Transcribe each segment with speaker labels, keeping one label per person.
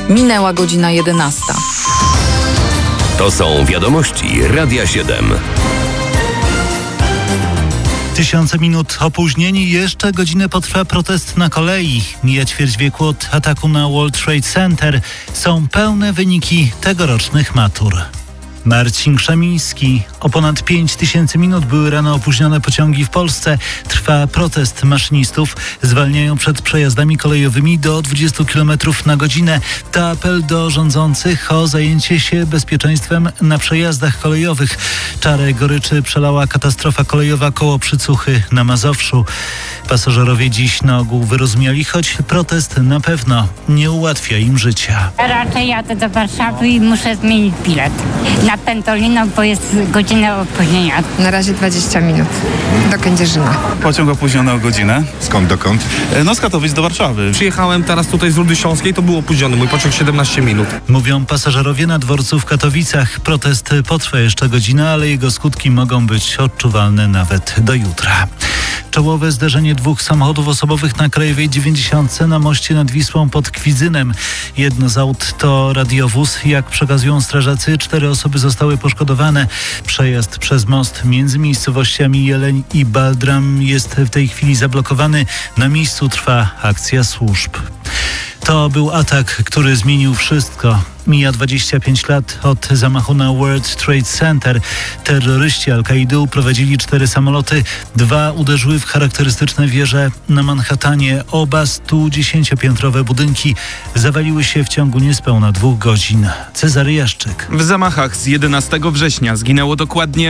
Speaker 1: Minęła godzina 11.
Speaker 2: To są wiadomości Radia 7.
Speaker 3: Tysiące minut opóźnień, jeszcze godzinę potrwa protest na kolei. Mija ćwierć wieku od ataku na World Trade Center. Są pełne wyniki tegorocznych matur. Marcin Krzemiński. O ponad 5000 minut były rano opóźnione pociągi w Polsce. Trwa protest maszynistów. Zwalniają przed przejazdami kolejowymi do 20 km na godzinę. To apel do rządzących o zajęcie się bezpieczeństwem na przejazdach kolejowych. Czarę goryczy przelała katastrofa kolejowa koło Przycuchy na Mazowszu. Pasażerowie dziś na ogół wyrozumiali, choć protest na pewno nie ułatwia im życia.
Speaker 4: Raczej jadę do Warszawy i muszę zmienić bilet na Pendolino, bo jest godzina opóźnienia.
Speaker 5: Na razie 20 minut do Kędzierzyna.
Speaker 6: Pociąg opóźniony o godzinę.
Speaker 7: Skąd, dokąd?
Speaker 6: No z Katowic do Warszawy.
Speaker 8: Przyjechałem teraz tutaj z Rudy Śląskiej, to był opóźniony mój pociąg 17 minut.
Speaker 3: Mówią pasażerowie na dworcu w Katowicach. Protest potrwa jeszcze godzinę, ale jego skutki mogą być odczuwalne nawet do jutra. Czołowe zderzenie dwóch samochodów osobowych na Krajowej 90 na moście nad Wisłą pod Kwidzynem. Jedno z aut to radiowóz. Jak przekazują strażacy, 4 osoby zostały poszkodowane. Przejazd przez most między miejscowościami Jeleń i Baldram jest w tej chwili zablokowany. Na miejscu trwa akcja służb. To był atak, który zmienił wszystko. Mija 25 lat od zamachu na World Trade Center. Terroryści Al-Kaidy uprowadzili 4 samoloty. 2 uderzyły w charakterystyczne wieże na Manhattanie. Oba 110-piętrowe budynki zawaliły się w ciągu niespełna 2 godzin. Cezary Jaszczyk.
Speaker 9: W zamachach z 11 września zginęło dokładnie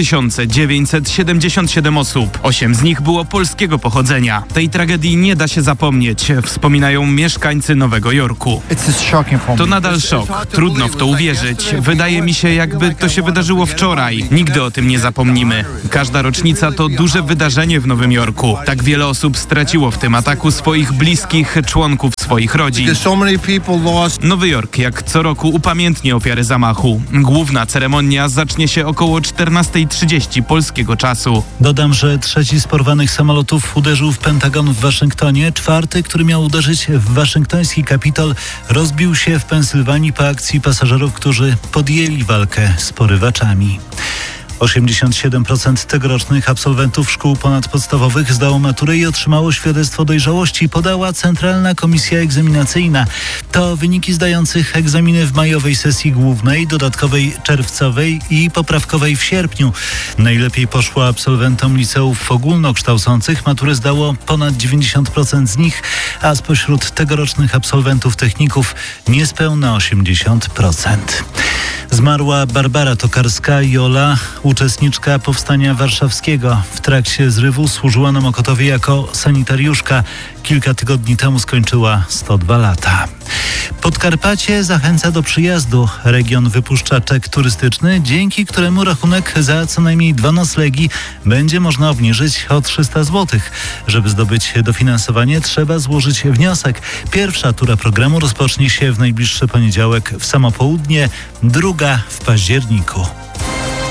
Speaker 9: 2977 osób. 8 z nich było polskiego pochodzenia. Tej tragedii nie da się zapomnieć, wspominają mieszkańcy Nowego Jorku. To nadal szok. Trudno w to uwierzyć. Wydaje mi się, jakby to się wydarzyło wczoraj. Nigdy o tym nie zapomnimy. Każda rocznica to duże wydarzenie w Nowym Jorku. Tak wiele osób straciło w tym ataku swoich bliskich, członków swoich rodzin. Nowy Jork jak co roku upamiętni ofiary zamachu. Główna ceremonia zacznie się około 14:30 polskiego czasu.
Speaker 3: Dodam, że 3 z porwanych samolotów uderzył w Pentagon w Waszyngtonie. 4, który miał uderzyć w waszyngtoński Kapitol, rozbił się w Pensylwanii po akcji pasażerów, którzy podjęli walkę z porywaczami. 87% tegorocznych absolwentów szkół ponadpodstawowych zdało maturę i otrzymało świadectwo dojrzałości, podała Centralna Komisja Egzaminacyjna. To wyniki zdających egzaminy w majowej sesji głównej, dodatkowej czerwcowej i poprawkowej w sierpniu. Najlepiej poszło absolwentom liceów ogólnokształcących. Maturę zdało ponad 90% z nich, a spośród tegorocznych absolwentów techników niespełna 80%. Zmarła Barbara Tokarska-Jola, uczestniczka Powstania Warszawskiego. W trakcie zrywu służyła na Mokotowie jako sanitariuszka. Kilka tygodni temu skończyła 102 lata. Podkarpacie zachęca do przyjazdu. Region wypuszcza czek turystyczny, dzięki któremu rachunek za co najmniej 2 noclegi będzie można obniżyć o 300 zł. Żeby zdobyć dofinansowanie, trzeba złożyć wniosek. Pierwsza tura programu rozpocznie się w najbliższy poniedziałek w samo południe, druga w październiku.